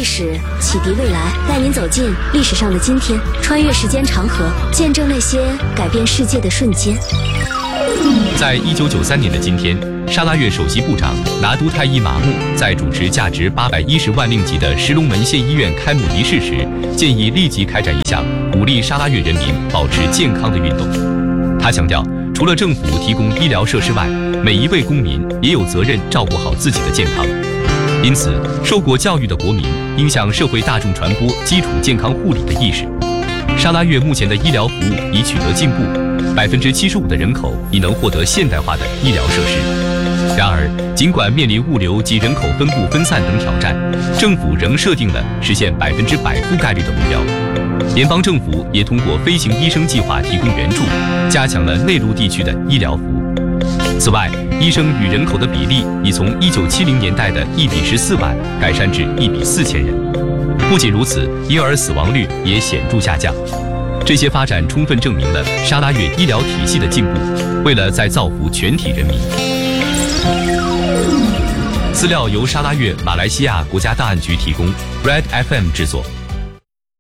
历史，启迪未来，带您走进历史上的今天，穿越时间长河，见证那些改变世界的瞬间。 在1993年的今天，沙拉越首席部长拿督泰伊马木在主持价值810万令吉的石龙门县医院开幕仪式时，建议立即开展一项鼓励沙拉越人民保持健康的运动。他强调，除了政府提供医疗设施外，每一位公民也有责任照顾好自己的健康。因此，受过教育的国民应向社会大众传播基础健康护理的意识。沙拉越目前的医疗服务已取得进步，75%的人口已能获得现代化的医疗设施。然而，尽管面临物流及人口分布分散等挑战，政府仍设定了实现100%覆盖率的目标。联邦政府也通过飞行医生计划提供援助，加强了内陆地区的医疗服务。此外，医生与人口的比例已从1970年代的1比14万改善至1比4000人。不仅如此，婴儿死亡率也显著下降。这些发展充分证明了沙拉越医疗体系的进步。为了再造福全体人民，资料由沙拉越马来西亚国家档案局提供 ，Red FM 制作。